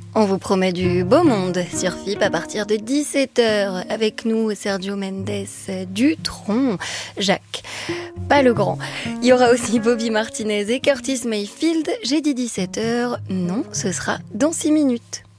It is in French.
On vous promet du beau monde sur FIP à partir de 17h. Avec nous, Sergio Mendes Dutronc, Jacques, pas le grand. Il y aura aussi Bobby Martinez et Curtis Mayfield. J'ai dit 17h, non, ce sera dans 6 minutes.